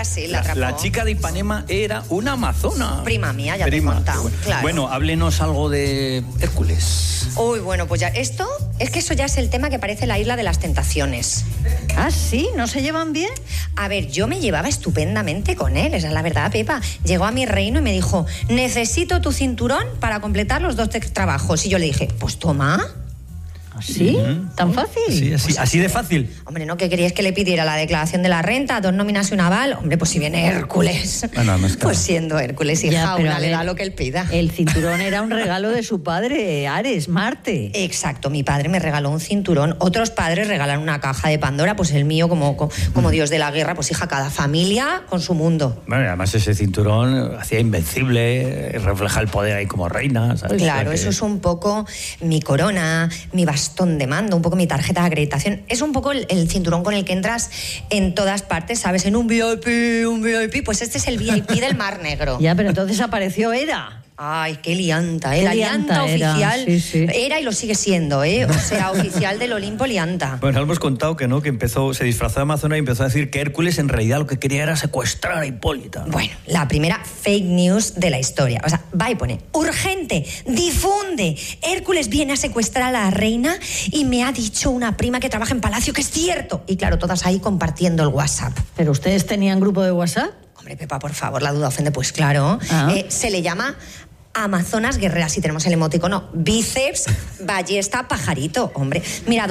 sí, la atrapó. La chica de Ipanema era una amazona. Prima mía, ya te he contado. Claro. Bueno, háblenos algo de Hércules. Uy, bueno, pues ya, esto, es que eso ya es el tema que parece la isla de las tentaciones. ¿Ah, sí? ¿No se llevan bien? A ver, yo me llevaba estupendamente con él, esa es la verdad, Pepa. Llegó a mi reino y me dijo, necesito tu cinturón para completar los 2 trabajos. Y yo le dije, pues toma. ¿Sí? ¿Tan fácil? Sí, así de fácil. Hombre, ¿no? ¿Qué queríais que le pidiera? La declaración de la renta, 2 nóminas y un aval. Hombre, pues si viene Hércules. Bueno, no es claro. Pues siendo Hércules, hija, una le da lo que él pida. El cinturón era un regalo de su padre, Ares, Marte. Exacto, mi padre me regaló un cinturón. Otros padres regalan una caja de Pandora, pues el mío, como Dios de la guerra, pues hija, cada familia con su mundo. Bueno, y además ese cinturón hacía invencible, refleja el poder ahí como reina, ¿sabes? Claro, eso es un poco mi corona, mi bastón de mando, un poco mi tarjeta de acreditación. Es un poco el cinturón con el que entras en todas partes, ¿sabes? En un VIP, pues este es el VIP del Mar Negro. Ya, pero entonces apareció Hera. Ay, qué lianta, ¿eh? Qué La lianta oficial era, sí. era y lo sigue siendo, ¿eh? O sea, oficial del Olimpo lianta. Bueno, hemos contado que no, que se disfrazó de amazona y empezó a decir que Hércules en realidad lo que quería era secuestrar a Hipólita, ¿no? Bueno, la primera fake news de la historia. O sea, va y pone, urgente, difunde. Hércules viene a secuestrar a la reina y me ha dicho una prima que trabaja en Palacio que es cierto. Y claro, todas ahí compartiendo el WhatsApp. ¿Pero ustedes tenían grupo de WhatsApp? Hombre, Pepa, por favor, la duda ofende. Pues claro, se le llama Amazonas Guerreras, y tenemos el emoticono bíceps, ballesta, pajarito. Hombre, mira,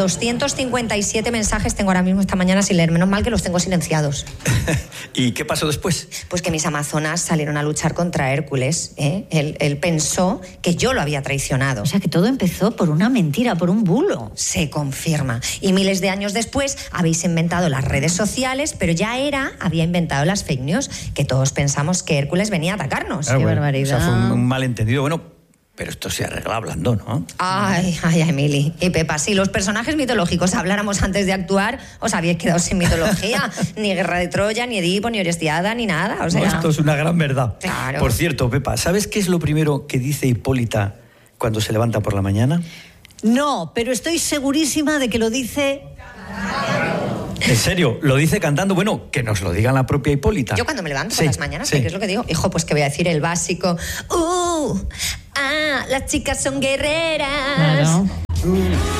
257 mensajes tengo ahora mismo esta mañana sin leer. Menos mal que los tengo silenciados. ¿Y qué pasó después? Pues que mis amazonas salieron a luchar contra Hércules, ¿eh? Él pensó que yo lo había traicionado. O sea, que todo empezó por una mentira, por un bulo. Se confirma. Y miles de años después habéis inventado las redes sociales, pero ya Hera había inventado las fake news, que todos pensamos que Hércules venía a atacarnos. Claro, Qué bueno, barbaridad. O sea, fue un malentendido. Bueno, pero esto se arregla hablando, ¿no? Ay, Emily. Y Pepa, si los personajes mitológicos habláramos antes de actuar, os habíais quedado sin mitología. Ni Guerra de Troya, ni Edipo, ni Orestiada, ni nada. O sea, no, esto es una gran verdad. Claro. Por cierto, Pepa, ¿sabes qué es lo primero que dice Hipólita cuando se levanta por la mañana? No, pero estoy segurísima de que lo dice... En serio, lo dice cantando. Bueno, que nos lo diga la propia Hipólita. yo cuando me levanto por las mañanas, ¿qué es lo que digo? Hijo, pues que voy a decir el básico. Las chicas son guerreras. Claro.